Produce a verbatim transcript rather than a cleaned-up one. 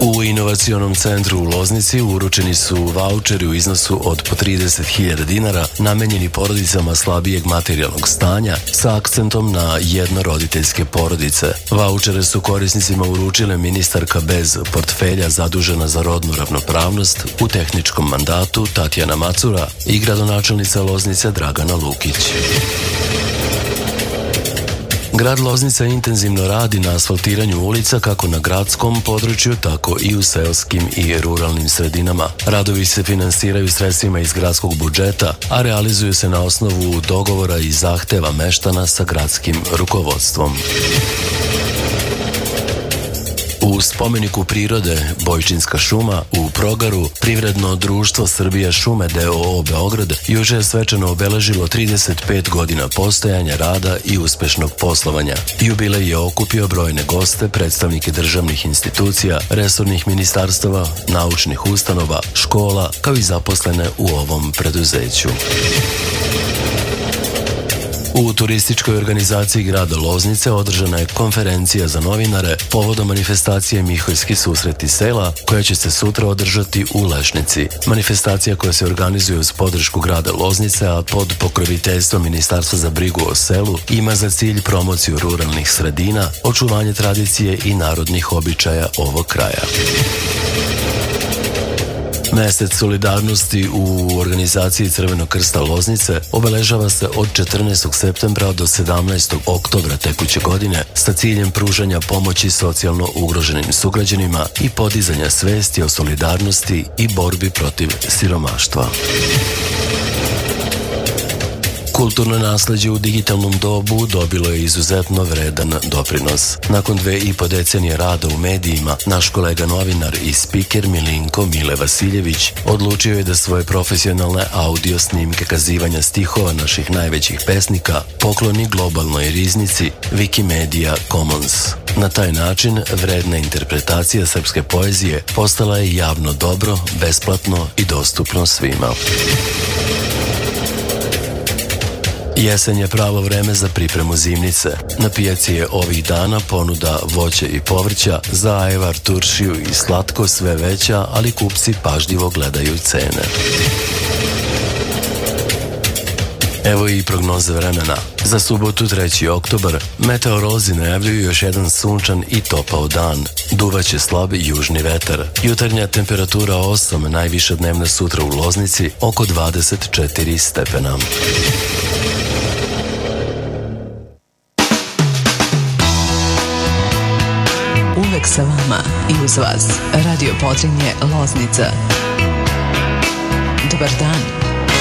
U inovacionom centru u Loznici uručeni su vaučeri u iznosu od po trideset hiljada dinara namenjeni porodicama slabijeg materijalnog stanja sa akcentom na jednoroditeljske porodice. Vaučere su korisnicima uručile ministarka bez portfelja zadužena za rodnu ravnopravnost u tehničkom mandatu Tatjana Macura i gradonačelnica Loznice Dragana Lukić. Grad Loznica intenzivno radi na asfaltiranju ulica kako na gradskom području, tako i u seoskim i ruralnim sredinama. Radovi se finansiraju sredstvima iz gradskog budžeta, a realizuju se na osnovu dogovora i zahteva meštana sa gradskim rukovodstvom. U spomeniku prirode Bojčinska šuma u Progaru privredno društvo Srbija šume d o o Beograd juče je svečano obeležilo trideset pet godina postojanja, rada i uspešnog poslovanja. Jubilej je okupio brojne goste, predstavnike državnih institucija, resornih ministarstava, naučnih ustanova, škola, kao i zaposlene u ovom preduzeću. U turističkoj organizaciji grada Loznice održana je konferencija za novinare povodom manifestacije Miholjski susreti sela, koja će se sutra održati u Lešnici. Manifestacija koja se organizuje uz podršku grada Loznice, a pod pokroviteljstvom Ministarstva za brigu o selu, ima za cilj promociju ruralnih sredina, očuvanje tradicije i narodnih običaja ovog kraja. Mesec solidarnosti u organizaciji Crvenog krsta Loznice obeležava se od četrnaestog septembra do sedamnaestog oktobra tekuće godine sa ciljem pružanja pomoći socijalno ugroženim sugrađanima i podizanja svesti o solidarnosti i borbi protiv siromaštva. Kulturno nasleđe u digitalnom dobu dobilo je izuzetno vredan doprinos. Nakon dve i po decenije rada u medijima, naš kolega novinar i spiker Milinko Mile Vasiljević odlučio je da svoje profesionalne audio snimke kazivanja stihova naših najvećih pesnika pokloni globalnoj riznici Wikimedia Commons. Na taj način vredna interpretacija srpske poezije postala je javno dobro, besplatno i dostupno svima. Jesen je pravo vreme za pripremu zimnice. Na pijaci je ovih dana ponuda voća i povrća, za ajvar, turšiju i slatko sve veća, ali kupci pažljivo gledaju cene. Evo i prognoze vremena. Za subotu treći oktobar meteorolozi najavljuju još jedan sunčan i topao dan. Duvaće slab južni vetar. Jutarnja temperatura osam, najviša dnevna sutra u Loznici oko dvadeset četiri stepena. Uvek sa vama i uz vas Radio Podrinje Loznica. Dobar dan.